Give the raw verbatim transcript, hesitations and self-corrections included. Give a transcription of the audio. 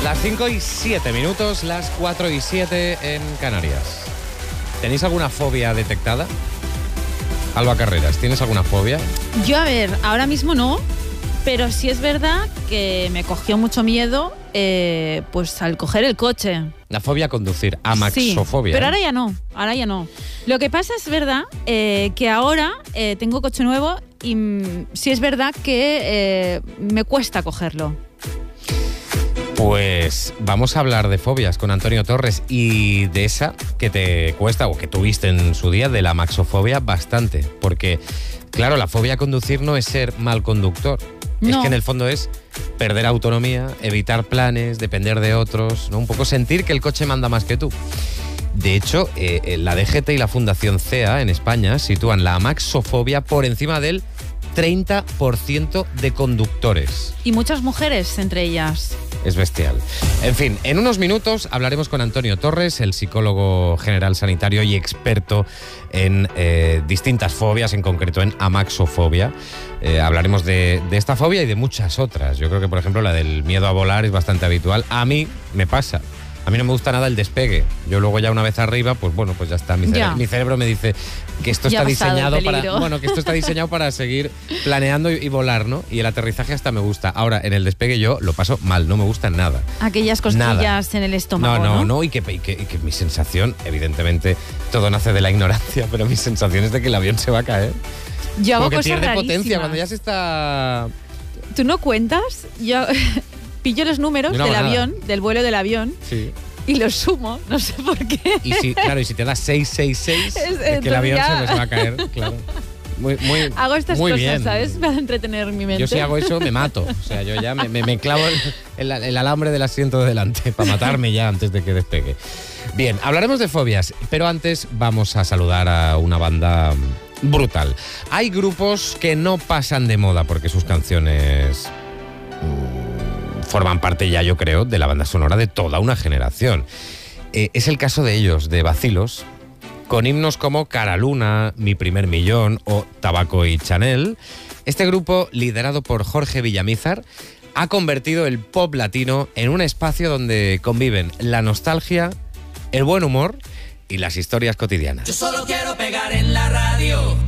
Las cinco y siete minutos, las cuatro y siete en Canarias. ¿Tenéis alguna fobia detectada? Alba Carreras, ¿tienes alguna fobia? Yo, a ver, ahora mismo no, pero sí es verdad que me cogió mucho miedo eh, pues al coger el coche. La fobia a conducir, amaxofobia. Sí, pero ahora ya no, ahora ya no. Lo que pasa es verdad eh, que ahora eh, tengo coche nuevo y mm, sí es verdad que eh, me cuesta cogerlo. Pues vamos a hablar de fobias con Antonio Torres y de esa que te cuesta o que tuviste en su día, de la amaxofobia, bastante. Porque, claro, la fobia a conducir no es ser mal conductor. No. Es que en el fondo es perder autonomía, evitar planes, depender de otros, ¿no? Un poco sentir que el coche manda más que tú. De hecho, eh, la D G T y la Fundación C E A en España sitúan la amaxofobia por encima del treinta por ciento de conductores. Y muchas mujeres entre ellas. Es bestial. En fin, en unos minutos hablaremos con Antonio Torres, el psicólogo general sanitario y experto en eh, distintas fobias, en concreto en amaxofobia. Eh, hablaremos de, de esta fobia y de muchas otras. Yo creo que, por ejemplo, la del miedo a volar es bastante habitual. A mí me pasa. A mí no me gusta nada el despegue. Yo luego ya una vez arriba, pues bueno, pues ya está. Mi, cere- ya. mi cerebro me dice que esto Ya está ha pasado diseñado el para, peligro. bueno, que esto está diseñado para seguir planeando y, y volar, ¿no? Y el aterrizaje hasta me gusta. Ahora, en el despegue yo lo paso mal, no me gusta nada. Aquellas costillas Nada. en el estómago, No, no, ¿no? no, y que, y, que, y que mi sensación, evidentemente, todo nace de la ignorancia, pero mi sensación es de que el avión se va a caer. Yo hago Como que cosas pierde rarísimas. potencia cuando ya se está... ¿Tú no cuentas? Yo pillo los números Yo no del hago nada. avión, del vuelo del avión, Sí. y los sumo, no sé por qué. Y si, claro, y si te da seis seis seis, Es- es que el avión ya. se, me- se va a caer, claro. Muy, muy, Hago estas muy cosas, bien. ¿sabes? Para entretener mi mente. Yo si hago eso me mato. O sea, yo ya me, me, me clavo el, el, el alambre del asiento de delante para matarme ya antes de que despegue. Bien, hablaremos de fobias, pero antes vamos a saludar a una banda brutal. Hay grupos que no pasan de moda porque sus canciones mmm, forman parte ya, yo creo, de la banda sonora de toda una generación. Eh, es el caso de ellos, de Bacilos, con himnos como Cara Luna, Mi Primer Millón o Tabaco y Chanel. Este grupo, liderado por Jorge Villamizar, ha convertido el pop latino en un espacio donde conviven la nostalgia, el buen humor y las historias cotidianas. Yo solo quiero pegar en la radio.